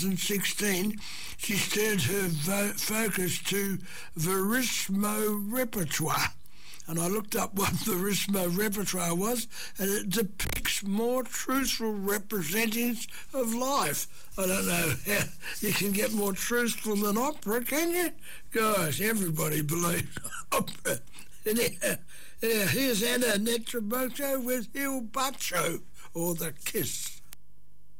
2016, she's turned her focus to Verismo repertoire. And I looked up what Verismo repertoire was, and it depicts more truthful representatives of life. I don't know how you can get more truthful than opera, can you? Gosh, everybody believes opera. Anyhow, here's Anna Netramoto with Il Bacio, or The Kiss.